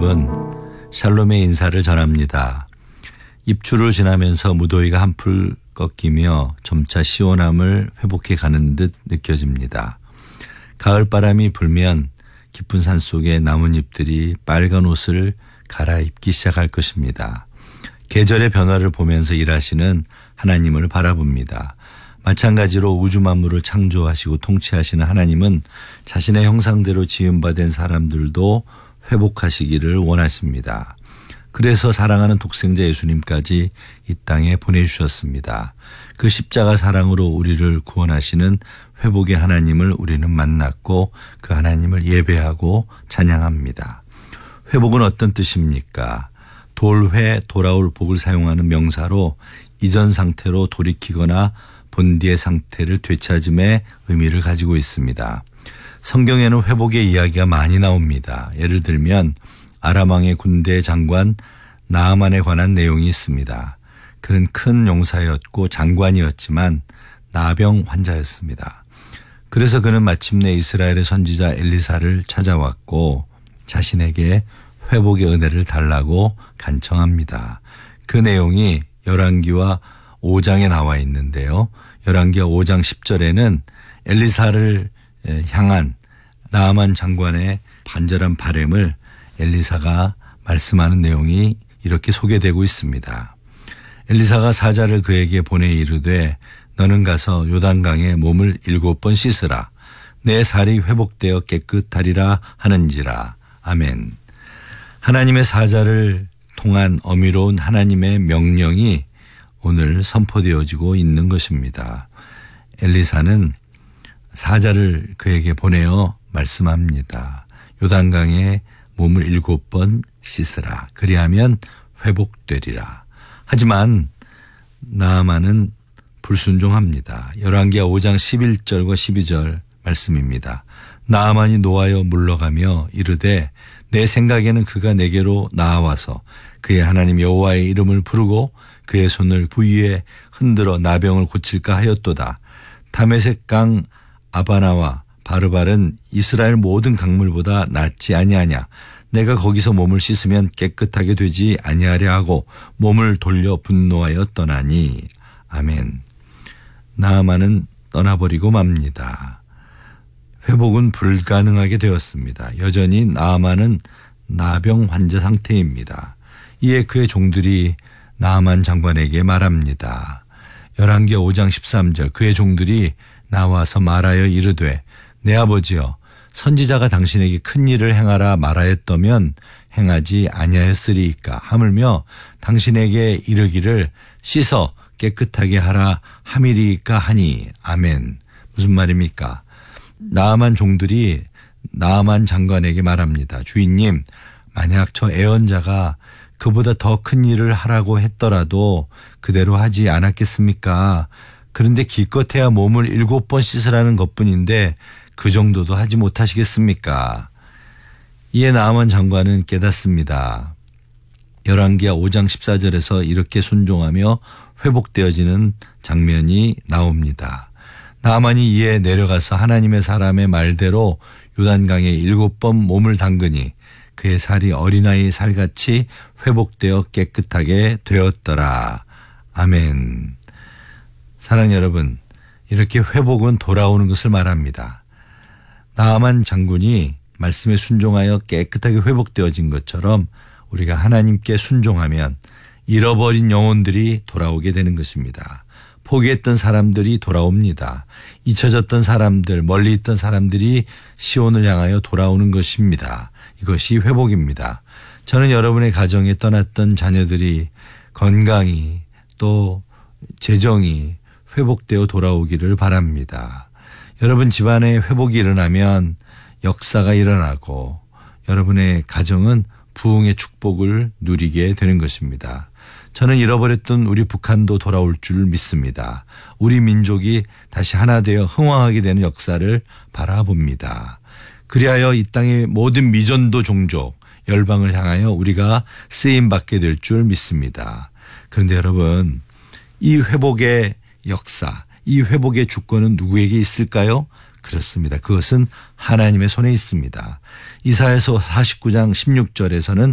여러분, 샬롬의 인사를 전합니다. 입추를 지나면서 무더위가 한풀 꺾이며 점차 시원함을 회복해 가는 듯 느껴집니다. 가을바람이 불면 깊은 산속의 나뭇잎들이 빨간 옷을 갈아입기 시작할 것입니다. 계절의 변화를 보면서 일하시는 하나님을 바라봅니다. 마찬가지로 우주 만물을 창조하시고 통치하시는 하나님은 자신의 형상대로 지음받은 사람들도 회복하시기를 원하십니다. 그래서 사랑하는 독생자 예수님까지 이 땅에 보내주셨습니다. 그 십자가 사랑으로 우리를 구원하시는 회복의 하나님을 우리는 만났고 그 하나님을 예배하고 찬양합니다. 회복은 어떤 뜻입니까? 돌회, 돌아올 복을 사용하는 명사로 이전 상태로 돌이키거나 본디의 상태를 되찾음의 의미를 가지고 있습니다. 성경에는 회복의 이야기가 많이 나옵니다. 예를 들면 아람 왕의 군대 장관 나아만에 관한 내용이 있습니다. 그는 큰 용사였고 장관이었지만 나병 환자였습니다. 그래서 그는 마침내 이스라엘의 선지자 엘리사를 찾아왔고 자신에게 회복의 은혜를 달라고 간청합니다. 그 내용이 열왕기와 5장에 나와 있는데요. 열왕기와 5장 10절에는 엘리사를 향한 나아만 장관의 간절한 바람을 엘리사가 말씀하는 내용이 이렇게 소개되고 있습니다. 엘리사가 사자를 그에게 보내 이르되 너는 가서 요단강에 몸을 7번 씻으라. 내 살이 회복되어 깨끗하리라 하는지라. 아멘. 하나님의 사자를 통한 어미로운 하나님의 명령이 오늘 선포되어지고 있는 것입니다. 엘리사는 사자를 그에게 보내어 말씀합니다. 요단강에 몸을 7번 씻으라. 그리하면 회복되리라. 하지만 나아만은 불순종합니다. 열왕기하 5장 11절과 12절 말씀입니다. 나아만이 노하여 물러가며 이르되 내 생각에는 그가 내게로 나아와서 그의 하나님 여호와의 이름을 부르고 그의 손을 부위에 흔들어 나병을 고칠까 하였도다. 다메섹 강 아바나와 바르발은 이스라엘 모든 강물보다 낫지 아니하냐. 내가 거기서 몸을 씻으면 깨끗하게 되지 아니하려 하고 몸을 돌려 분노하여 떠나니. 아멘. 나아만은 떠나버리고 맙니다. 회복은 불가능하게 되었습니다. 여전히 나아만은 나병 환자 상태입니다. 이에 그의 종들이 나아만 장관에게 말합니다. 열왕기하 5장 13절 그의 종들이 나와서 말하여 이르되 내 아버지여 선지자가 당신에게 큰 일을 행하라 말하였다면 행하지 아니하였으리이까 하물며 당신에게 이르기를 씻어 깨끗하게 하라 함이리이까 하니. 아멘. 무슨 말입니까? 나아만 종들이 나아만 장관에게 말합니다. 주인님, 만약 저 애언자가 그보다 더 큰 일을 하라고 했더라도 그대로 하지 않았겠습니까? 그런데 기껏해야 몸을 7번 씻으라는 것뿐인데 그 정도도 하지 못하시겠습니까? 이에 나아만 장관은 깨닫습니다. 열왕기하 5장 14절에서 이렇게 순종하며 회복되어지는 장면이 나옵니다. 나아만이 이에 내려가서 하나님의 사람의 말대로 요단강에 7번 몸을 담그니 그의 살이 어린아이 살같이 회복되어 깨끗하게 되었더라. 아멘. 사랑하는 여러분, 이렇게 회복은 돌아오는 것을 말합니다. 나아만 장군이 말씀에 순종하여 깨끗하게 회복되어진 것처럼 우리가 하나님께 순종하면 잃어버린 영혼들이 돌아오게 되는 것입니다. 포기했던 사람들이 돌아옵니다. 잊혀졌던 사람들, 멀리 있던 사람들이 시온을 향하여 돌아오는 것입니다. 이것이 회복입니다. 저는 여러분의 가정에 떠났던 자녀들이 건강히 또 재정이 회복되어 돌아오기를 바랍니다. 여러분 집안에 회복이 일어나면 역사가 일어나고 여러분의 가정은 부흥의 축복을 누리게 되는 것입니다. 저는 잃어버렸던 우리 북한도 돌아올 줄 믿습니다. 우리 민족이 다시 하나 되어 흥왕하게 되는 역사를 바라봅니다. 그리하여 이 땅의 모든 미전도 종족, 열방을 향하여 우리가 쓰임받게 될 줄 믿습니다. 그런데 여러분, 이 회복의 역사, 이 회복의 주권은 누구에게 있을까요? 그렇습니다. 그것은 하나님의 손에 있습니다. 이사야서 49장 16절에서는